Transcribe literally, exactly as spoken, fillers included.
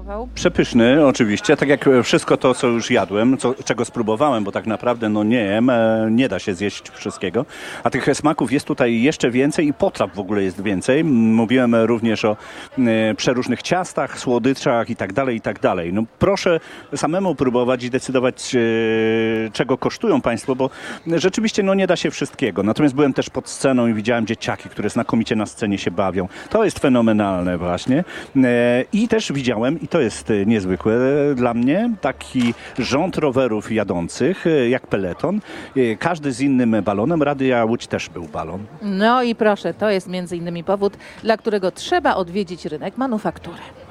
smakował? Przepyszny oczywiście, tak jak wszystko to, co już jadłem, co, czego spróbowałem, bo tak naprawdę no nie jem, e, nie da się zjeść wszystkiego. A tych smaków jest tutaj jeszcze więcej i potraw w ogóle jest więcej. Mówiłem również o e, przeróżnych ciastach, słodyczach i tak dalej, i tak dalej. No proszę samemu próbować i decydować, e, czego kosztują Państwo, bo rzeczywiście no nie da się wszystkiego. Natomiast byłem też pod sceną i widziałem dzieciaki, które znakomicie na scenie się bawią. To jest fenomenalne właśnie. E, I też widziałem, i to jest niezwykłe dla mnie, taki rząd rowerów jadących, jak peleton. E, Każdy z innym balonem. Radia Łódź też był balon. No i proszę, to jest między innymi powód, dla którego trzeba odwiedzić rynek manufaktury.